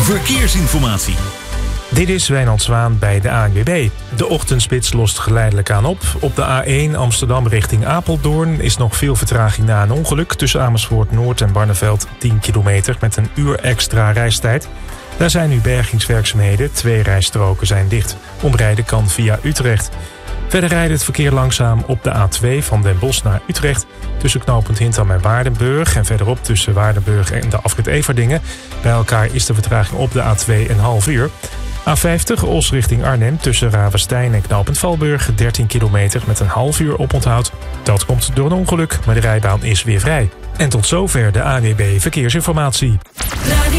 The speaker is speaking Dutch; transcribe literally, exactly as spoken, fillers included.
Verkeersinformatie. Dit is Wijnand Zwaan bij de A N W B. De ochtendspits lost geleidelijk aan op. Op de A één Amsterdam richting Apeldoorn is nog veel vertraging na een ongeluk. Tussen Amersfoort Noord en Barneveld tien kilometer met een uur extra reistijd. Daar zijn nu bergingswerkzaamheden. Twee rijstroken zijn dicht. Omrijden kan via Utrecht. Verder rijdt het verkeer langzaam op de A twee van Den Bosch naar Utrecht. Tussen knooppunt Hintham en Waardenburg. En verderop tussen Waardenburg en de afrit Everdingen. Bij elkaar is de vertraging op de A twee een half uur. A vijftig Os richting Arnhem tussen Ravenstein en knooppunt Valburg. dertien kilometer met een half uur oponthoud. Dat komt door een ongeluk, maar de rijbaan is weer vrij. En tot zover de A N W B Verkeersinformatie.